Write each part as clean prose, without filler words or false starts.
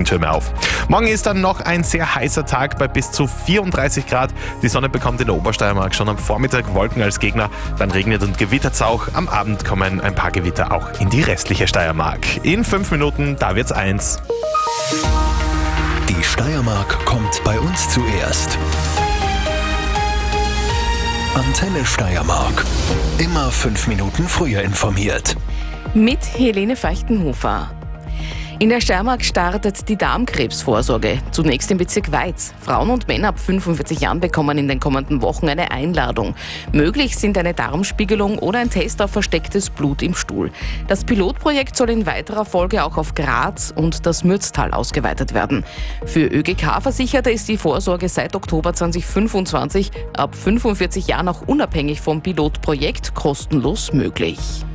Türme auf. Morgen ist dann noch ein sehr heißer Tag bei bis zu 34 Grad. Die Sonne bekommt in der Obersteiermark schon am Vormittag Wolken als Gegner. Dann regnet und gewittert es auch. Am Abend kommen ein paar Gewitter auch in die restliche Steiermark. In 5 Minuten, da wird's 1. Die Steiermark kommt bei uns zuerst. Antenne Steiermark. Immer 5 Minuten früher informiert. Mit Helene Feichtenhofer. In der Steiermark startet die Darmkrebsvorsorge. Zunächst im Bezirk Weiz. Frauen und Männer ab 45 Jahren bekommen in den kommenden Wochen eine Einladung. Möglich sind eine Darmspiegelung oder ein Test auf verstecktes Blut im Stuhl. Das Pilotprojekt soll in weiterer Folge auch auf Graz und das Mürztal ausgeweitet werden. Für ÖGK-Versicherte ist die Vorsorge seit Oktober 2025 ab 45 Jahren auch unabhängig vom Pilotprojekt kostenlos möglich.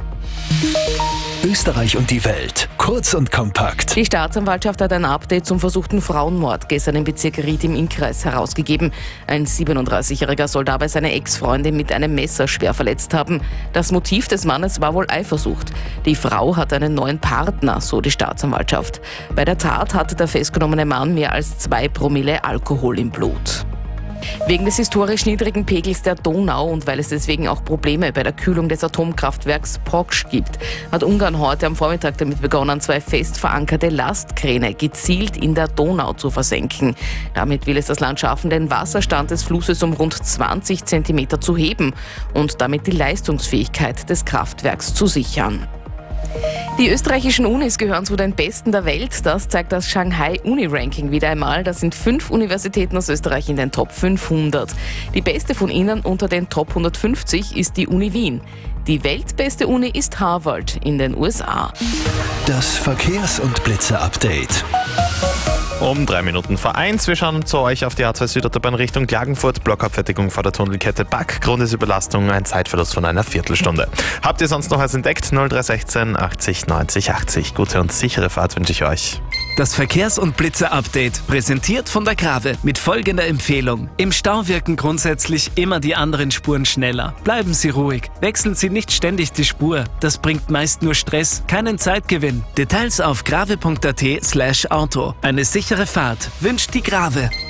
Österreich und die Welt. Kurz und kompakt. Die Staatsanwaltschaft hat ein Update zum versuchten Frauenmord gestern im Bezirk Ried im Innkreis herausgegeben. Ein 37-Jähriger soll dabei seine Ex-Freundin mit einem Messer schwer verletzt haben. Das Motiv des Mannes war wohl Eifersucht. Die Frau hat einen neuen Partner, so die Staatsanwaltschaft. Bei der Tat hatte der festgenommene Mann mehr als 2 Promille Alkohol im Blut. Wegen des historisch niedrigen Pegels der Donau und weil es deswegen auch Probleme bei der Kühlung des Atomkraftwerks Proksch gibt, hat Ungarn heute am Vormittag damit begonnen, 2 fest verankerte Lastkräne gezielt in der Donau zu versenken. Damit will es das Land schaffen, den Wasserstand des Flusses um rund 20 Zentimeter zu heben und damit die Leistungsfähigkeit des Kraftwerks zu sichern. Die österreichischen Unis gehören zu den besten der Welt. Das zeigt das Shanghai Uni-Ranking wieder einmal. Da sind 5 Universitäten aus Österreich in den Top 500. Die beste von ihnen unter den Top 150 ist die Uni Wien. Die weltbeste Uni ist Harvard in den USA. Das Verkehrs- und Blitzer-Update. Um 3 Minuten vor 1. Wir schauen zu euch auf die A2 Südautobahn Richtung Klagenfurt. Blockabfertigung vor der Tunnelkette Back. Grund ist Überlastung, ein Zeitverlust von einer Viertelstunde. Habt ihr sonst noch was entdeckt? 0316 80 90 80. Gute und sichere Fahrt wünsche ich euch. Das Verkehrs- und Blitzer-Update, präsentiert von der Grave mit folgender Empfehlung. Im Stau wirken grundsätzlich immer die anderen Spuren schneller. Bleiben Sie ruhig, wechseln Sie nicht ständig die Spur. Das bringt meist nur Stress, keinen Zeitgewinn. Details auf grave.at/auto. Eine sichere Fahrt wünscht die Grave.